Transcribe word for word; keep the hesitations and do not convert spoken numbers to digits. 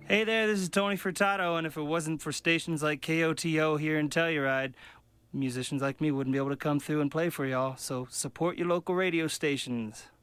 Hey there, this is Tony Furtado, and if it wasn't for stations like K O T O here in Telluride, musicians like me wouldn't be able to come through and play for y'all, so support your local radio stations.